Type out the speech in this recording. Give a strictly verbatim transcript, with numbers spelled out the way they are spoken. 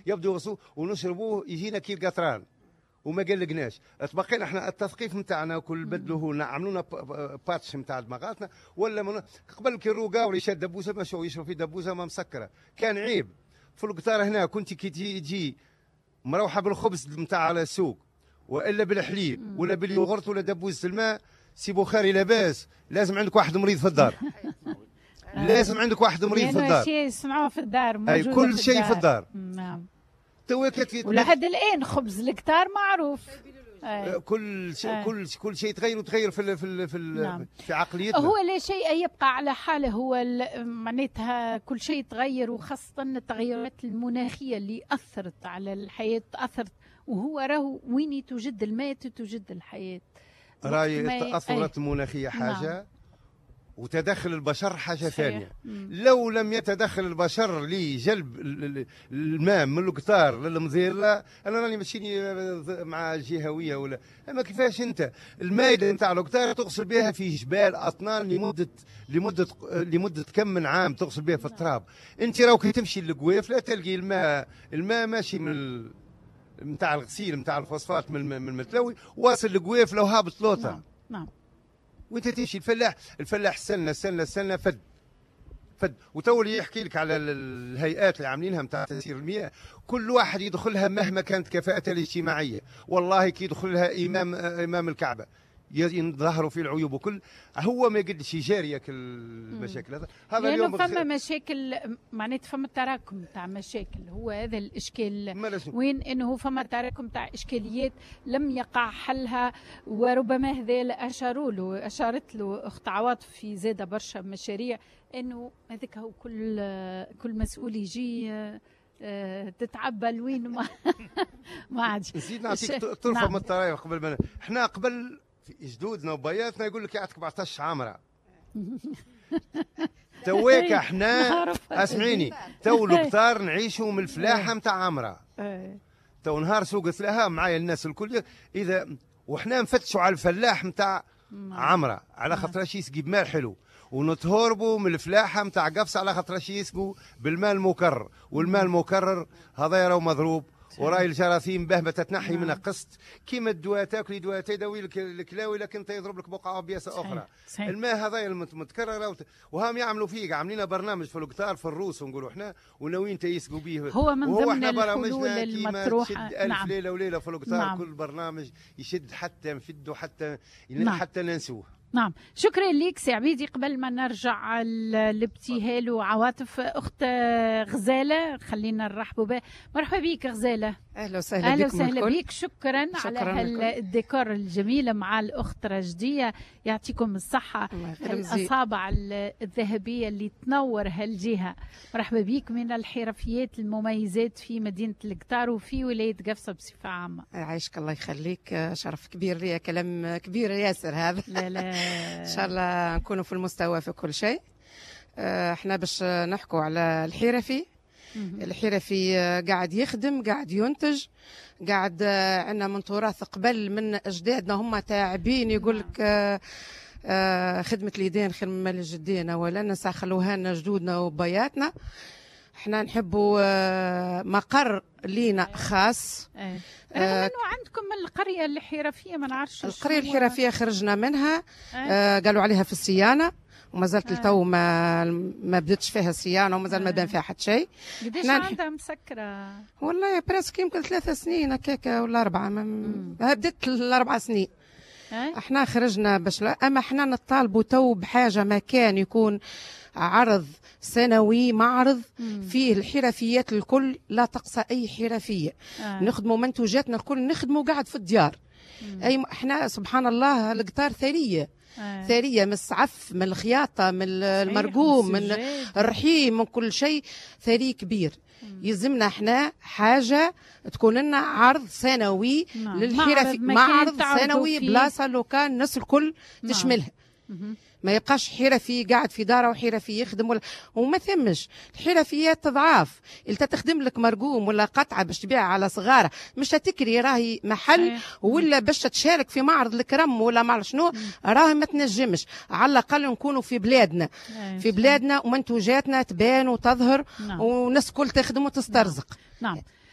يبدو يغسلوه ونشربوه يجينا كي القطران وما قلقناش. تبقينا احنا التثقيف نتاعنا وكل بدلوه عملونا باتش نتاع دماغاتنا ولا من قبل كي الروقا ولا يشد دبوزه مشوا يشرب في دبوزه ما مسكره كان عيب. في القطار هنا كنت كي تجي مروحه بالخبز نتاع السوق والا بالحليب ولا باليوغورت ولا دبوزه الماء سي بخاري لاباس لازم عندك واحد مريض في الدار. لازم عندك واحد مريض في الدار. شيء يسمعوه في الدار موجود. اي كل شيء في الدار. نعم. تو ولحد الان خبز الكتار معروف. أي. كل شيء كل كل شيء يتغير وتغير في في في, نعم. في عقليتنا. هو لا شيء يبقى على حاله، هو معناتها كل شيء يتغير، وخاصه التغيرات المناخيه اللي اثرت على الحياه، اثرت وهو راهو وين توجد الماء توجد الحياه. راي التاثرات المناخيه حاجه نعم. وتدخل البشر حاجة صحيح. ثانية. مم. لو لم يتدخل البشر لجلب الماء من القطار للمزيرة، أنا راني ماشيني مع جهوية ولا، أما كيفاش أنت المائدة نتاع القطار تغسل بها في جبال أطنان لمدة لمدة لمدة كم من عام تغسل بها في التراب. أنت راوك تمشي للقواف لا تلقي الماء الماء ماشي من نتاع الغسيل نتاع الفوسفات من من المتلوي واصل للقواف لو هابط لوطة. نعم. نعم. وانت تمشي الفلاح الفلاح سنه سنه سنه فد فد وتولي يحكي لك على الهيئات اللي عاملينها نتاع تسيير المياه، كل واحد يدخلها مهما كانت كفاءته الاجتماعيه، والله كي يدخل لها امام امام الكعبه يظهروا فيه العيوب وكل هو ما يقدش يجاريك المشاكل. هذا هذا اليوم فما مشاكل معناتها فما تراكم تاع مشاكل، هو هذا الاشكال وين انه فما تراكم تاع اشكاليات لم يقع حلها، وربما هذا اشاروا له اشارت له اخت عواطف في زاده برشا مشاريع انه هذاك هو كل كل مسؤول يجي تتعبى لوين ما ما عادش. نزيد نعطيك طرفه من الطرايف قبل ما احنا قبل في جدودنا وبياتنا يقول لك يعطيك أربعطاش عامره. تويك احنا اسمعيني تو القطار نعيشوا من الفلاحه نتاع عامره. تو نهار سوق الفلاحه معايا الناس الكل اذا وحنا نفتشوا على الفلاح نتاع عامره على خاطرش يسقي بماء حلو، ونتهربوا من الفلاحه نتاع قفص على خاطرش يسقوا بالماء المكرر، والماء المكرر هذا راهو مضروب وراي الجراثيم بهبه تتنحي منها قسط كيما الدواء تاكلي دواء تداوي لك الكلاوي لكن انت يضرب لك بقعه ابياسه اخرى. صحيح. الماء هذا المتكرر وهم يعملوا فيه عاملين برنامج في القطار في الروس ونقولوا احنا وناويين تيسقوا به، هو من ضمن الحلول المطروحه. تشد ألف نعم. ليله وليله في القطار. نعم. كل برنامج يشد حتى نفدوا حتى نعم. حتى ننسوه. نعم شكرا لك سي عبيدي. قبل ما نرجع لابتهال وعواطف اخت غزاله خلينا نرحبوا بها. مرحبا بك غزاله. اهلا وسهلا اهلا وسهلا بك. شكرا, شكرا على الديكور الجميله مع الاخت رجديه، يعطيكم الصحه. الاصابع الذهبيه اللي تنور هالجهه. مرحبا بك من الحرفيات المميزات في مدينه القطار وفي ولايه قفصه بصفه عامه. عايشك الله يخليك، شرف كبير لي، كلام كبير ياسر هذا. لا لا ان شاء الله نكونوا في المستوى في كل شيء. احنا باش نحكوا على الحرفي. الحرفي قاعد يخدم، قاعد ينتج، قاعد عندنا من تراث قبل من اجدادنا هم تاعبين. يقول لك خدمه اليدين خير من مال الجدين، ولا ننسى خلوها لنا جدودنا وبياتنا. احنا نحبوا مقر لينا خاص. ايه. آه عندكم القريه الحرفيه ما نعرفش القريه الحرفيه خرجنا منها. آه قالوا عليها في الصيانه وما زالت آه. التو ما ما بدتش فيها صيانه وما زال ما بان فيها حتى شيء. قداش عندها مسكره؟ والله براسك يمكن ثلاثة سنين هكاك ولا اربعه. بدت الاربع سنين. آه. احنا خرجنا باش اما احنا نطالبوا تو بحاجه مكان يكون عرض سنوي، معرض مم. فيه الحرفيات الكل لا تقصى اي حرفيه. آه. نخدموا منتوجاتنا الكل نخدموا قاعد في الديار. مم. اي احنا سبحان الله القطار ثريه. آه. ثريه من الصعف، من الخياطه، من المرقوم، من الرحيم، من كل شيء ثري كبير. مم. يلزمنا احنا حاجه تكون لنا عرض سنوي. نعم. للحرفي، معرض سنوي بلاصه لوكان الناس الكل تشملها. نعم. ما يبقاش حرفي قاعد في داره وحرفي يخدم ولا وما ثمش. الحرفيات تضعاف، اللي تخدم لك مرقوم ولا قطعه باش تبيع على صغاره مش تكري راهي محل ولا باش تشارك في معرض الكرم ولا ما شنو راهي ما تنجمش. على الاقل نكونوا في بلادنا في بلادنا ومنتوجاتنا تبان وتظهر. نعم. والناس كل تخدم وتسترزق. نعم.